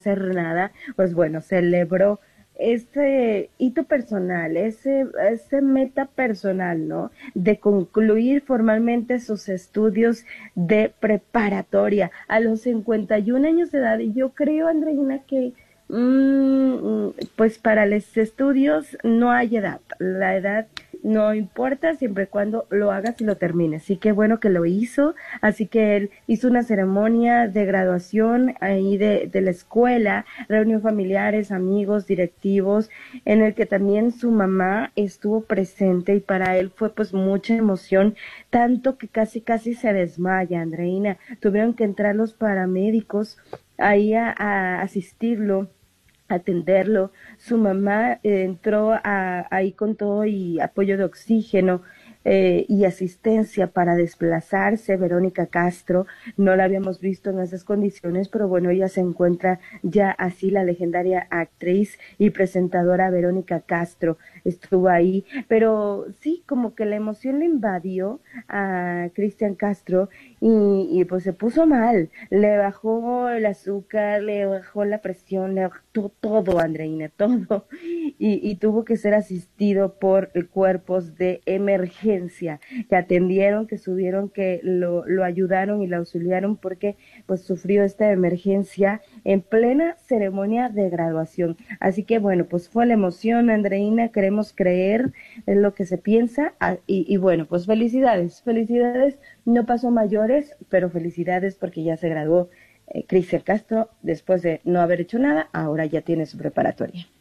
hacer nada, pues bueno, celebró ese hito personal, ese meta personal, ¿no? De concluir formalmente sus estudios de preparatoria a los 51 años de edad. Y yo creo, Andreina, que pues para los estudios no hay edad. La edad no importa siempre y cuando lo hagas y lo termines. Sí que bueno que lo hizo, así que él hizo una ceremonia de graduación ahí de la escuela, reunió familiares, amigos, directivos, en el que también su mamá estuvo presente y para él fue pues mucha emoción, tanto que casi casi se desmaya, Andreina. Tuvieron que entrar los paramédicos ahí a asistirlo, atenderlo. Su mamá entró ahí con todo y apoyo de oxígeno y asistencia para desplazarse. Verónica Castro, no la habíamos visto en esas condiciones, pero bueno, ella se encuentra ya así, la legendaria actriz y presentadora Verónica Castro estuvo ahí, pero sí, como que la emoción le invadió a Cristian Castro y pues se puso mal, le bajó el azúcar, le bajó la presión, le bajó todo, Andreina, todo, y tuvo que ser asistido por cuerpos de emergencia que atendieron, que subieron, que lo ayudaron y lo auxiliaron porque pues sufrió esta emergencia en plena ceremonia de graduación. Así que bueno, pues fue la emoción, Andreina, queremos creer en lo que se piensa y bueno, pues felicidades, felicidades, no pasó mayores, pero felicidades porque ya se graduó Cristian Castro después de no haber hecho nada, ahora ya tiene su preparatoria.